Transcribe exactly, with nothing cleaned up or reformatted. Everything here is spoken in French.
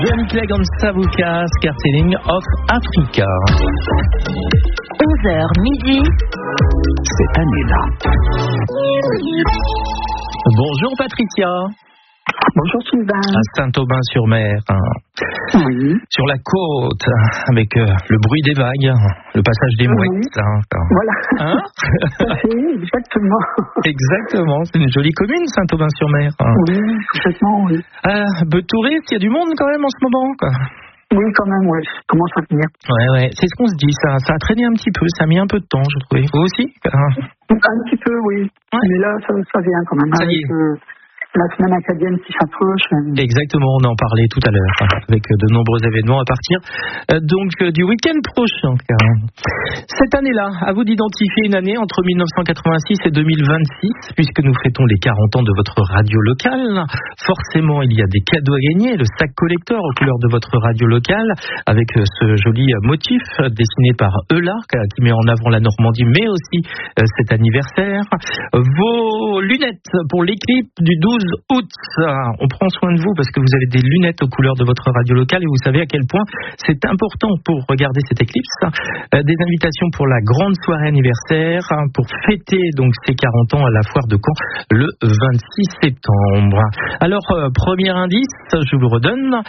Johnny Clegg on Savuka, Scartelling of Africa. onze heures midi. Cette année-là. Bonjour Patricia. Bonjour Sylvain. À Saint-Aubin-sur-Mer. Oui. Sur la côte, avec euh, le bruit des vagues, le passage des mouettes. Oui. Hein, Voilà. hein Oui, exactement. Exactement, c'est une jolie commune, Saint-Aubin-sur-Mer. Oui, complètement, oui. Euh, peu de touristes, il y a du monde quand même en ce moment, quoi. Oui, quand même, oui, ça commence à venir. Ouais, ouais, c'est ce qu'on se dit, ça, ça a traîné un petit peu, ça a mis un peu de temps, je trouvais. Vous aussi? Un petit peu, oui. Ouais. Mais là, ça, ça vient quand même. Ça y avec, est. euh, la semaine acadienne qui s'approche. euh, Exactement, on en parlait tout à l'heure, hein, avec de nombreux événements à partir euh, donc euh, du week-end prochain. car, euh, Cette année-là, à vous d'identifier une année entre mille neuf cent quatre-vingt-six et deux mille vingt-six, puisque nous fêtons les quarante ans de votre radio locale. Forcément, il y a des cadeaux à gagner, le sac collector aux couleurs de votre radio locale, avec euh, ce joli euh, motif euh, dessiné par Eularc, euh, qui met en avant la Normandie, mais aussi euh, cet anniversaire. Vos lunettes pour l'éclipse du douze août. On prend soin de vous parce que vous avez des lunettes aux couleurs de votre radio locale et vous savez à quel point c'est important pour regarder cette éclipse. Euh, des invitations pour la grande soirée anniversaire, hein, pour fêter donc ces quarante ans à la foire de Caen le vingt-six septembre. Alors, euh, premier indice, je vous le redonne,